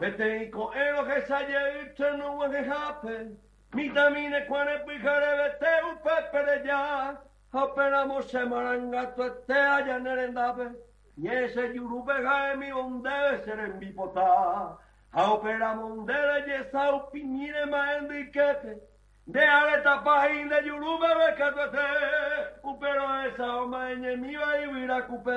Vete con elo che sa je no wa che hape. Mi tamine quane picare vete u pepe ya. Operamos se maranga tu este allá nerendape. Y ese yurube mi onde ser en mi pota. Operamos de la yesa u piñine maendiquete. De aleta pajín de yurube becatuete. Pero esa oma en mi va y vira cupe.